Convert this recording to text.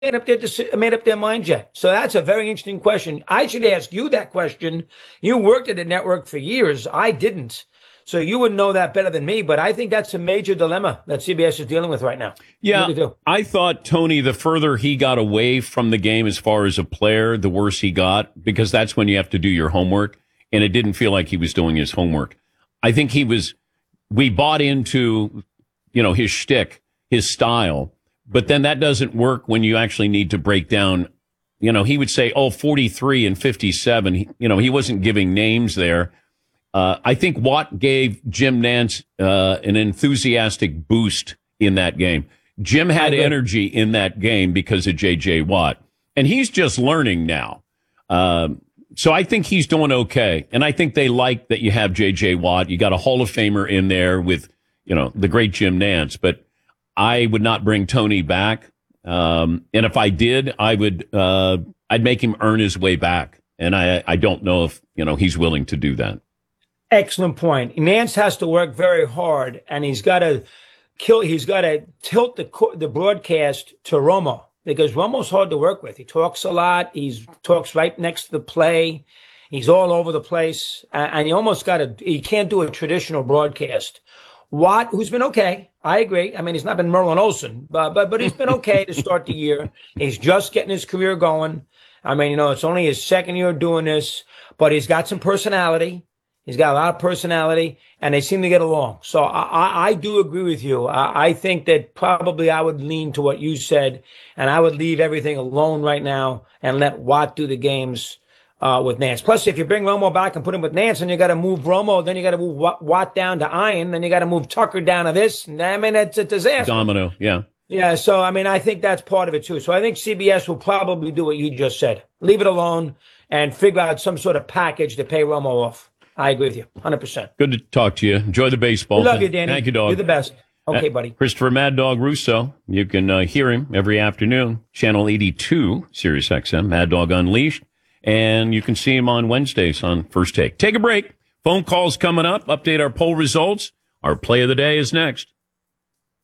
made up their minds yet? So that's a very interesting question. I should ask you that question. You worked at the network for years. I didn't. So you would know that better than me, but I think that's a major dilemma that CBS is dealing with right now. Yeah, I thought, Tony, the further he got away from the game as far as a player, the worse he got, because that's when you have to do your homework, and it didn't feel like he was doing his homework. I think we bought into, his shtick, his style, but then that doesn't work when you actually need to break down. He would say, 43 and 57. He wasn't giving names there. I think Watt gave Jim Nantz an enthusiastic boost in that game. Jim had energy in that game because of J.J. Watt, and he's just learning now. So I think he's doing okay, and I think they like that you have J.J. Watt. You got a Hall of Famer in there with, the great Jim Nantz, but I would not bring Tony back. And if I did, I'd make him earn his way back, and I don't know if, he's willing to do that. Excellent point. Nantz has to work very hard, and he's got to tilt the broadcast to Romo, because Romo's hard to work with. He talks a lot. He talks right next to the play. He's all over the place, and he can't do a traditional broadcast. Watt, who's been okay, I agree. I mean, he's not been Merlin Olsen, but he's been okay to start the year. He's just getting his career going. I mean, it's only his second year doing this, but he's got some personality. He's got a lot of personality, and they seem to get along. So I do agree with you. I think that probably I would lean to what you said, and I would leave everything alone right now and let Watt do the games with Nantz. Plus, if you bring Romo back and put him with Nantz, and you got to move Romo, then you got to move Watt down to Iron, then you got to move Tucker down to this. I mean, it's a disaster. Domino, yeah. Yeah, so, I mean, I think that's part of it, too. So I think CBS will probably do what you just said. Leave it alone and figure out some sort of package to pay Romo off. I agree with you, 100%. Good to talk to you. Enjoy the baseball. We love you, Danny. Thank you, dog. You're the best. Okay, buddy. Christopher Mad Dog Russo. You can hear him every afternoon, Channel 82, Sirius XM, Mad Dog Unleashed. And you can see him on Wednesdays on First Take. Take a break. Phone calls coming up. Update our poll results. Our play of the day is next.